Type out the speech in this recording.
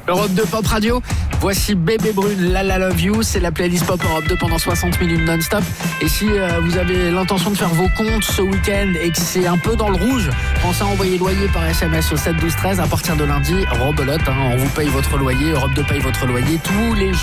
Europe 2 Pop Radio, voici Bébé Brune, La La Love You, c'est la playlist Pop Europe 2 pendant 60 minutes non-stop. Et si vous avez l'intention de faire vos comptes ce week-end et que c'est un peu dans le rouge, pensez à envoyer loyer par SMS au 7 12 13. À partir de lundi, rebelote, on vous paye votre loyer, Europe 2 paye votre loyer tous les jours.